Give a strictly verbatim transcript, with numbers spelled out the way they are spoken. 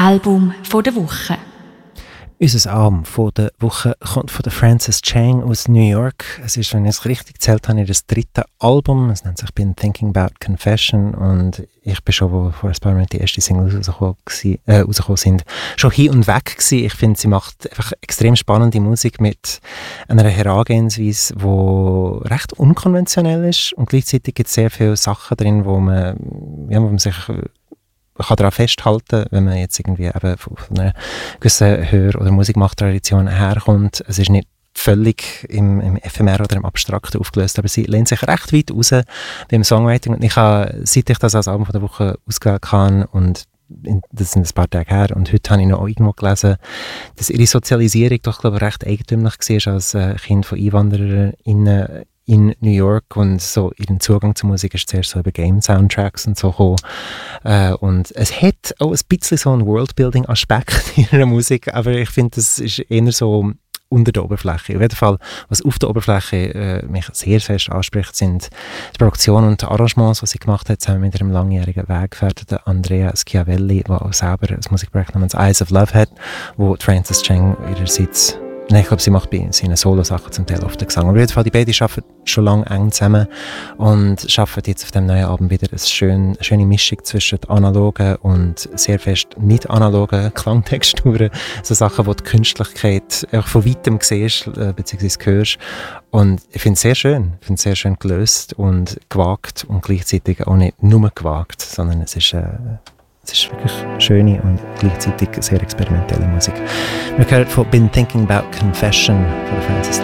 Album von der Woche. Unser Album von der Woche kommt von der Frances Chang aus New York. Es ist, wenn ich es richtig gezählt habe, ihr dritte Album. Es nennt sich «Been Thinking About Confession» und ich bin schon, wo vor ein paar Monaten die ersten Singles rausgekommen, äh, rausgekommen sind, schon hin und weg gewesen. Ich finde, sie macht einfach extrem spannende Musik mit einer Herangehensweise, die recht unkonventionell ist und gleichzeitig gibt es sehr viele Sachen drin, wo man, ja, wo man sich man kann daran festhalten, wenn man jetzt irgendwie eben von einer gewissen Hör- oder Musikmachttradition herkommt. Es ist nicht völlig im, im Ephemer oder im Abstrakten aufgelöst, aber sie lehnt sich recht weit raus beim Songwriting. Und ich habe, seit ich das als Album von der Woche ausgewählt habe, und in, das sind ein paar Tage her, und heute habe ich noch irgendwo gelesen, dass ihre Sozialisierung doch, glaube ich, recht eigentümlich war als äh, Kind von EinwandererInnen in New York, und so ihren Zugang zur Musik ist zuerst so über Game-Soundtracks und so gekommen. Äh, und es hat auch ein bisschen so einen Worldbuilding-Aspekt in ihrer Musik, aber ich finde, das ist eher so unter der Oberfläche. Auf jeden Fall, was auf der Oberfläche äh, mich sehr fest anspricht, sind die Produktion und die Arrangements, die sie gemacht hat, zusammen mit ihrem langjährigen Weggefährten Andrea Schiavelli, der auch selber ein Musikprojekt namens Eyes of Love hat, wo Frances Chang ihrerseits, nein, ich glaube, sie macht bei seinen Solo-Sachen zum Teil oft den Gesang. Aber auf jeden Fall, die beiden arbeiten schon lange eng zusammen und arbeiten jetzt auf dem neuen Album wieder eine schöne, schöne Mischung zwischen analogen und sehr fest nicht analogen Klangtexturen. So Sachen, wo die Künstlichkeit auch von weitem siehst, äh, beziehungsweise hörst. Und ich finde es sehr schön. Ich finde es sehr schön gelöst und gewagt und gleichzeitig auch nicht nur gewagt, sondern es ist äh, Es ist wirklich schöne und gleichzeitig sehr experimentelle Musik. Wir hören von «Been Thinking About Confession» von Frances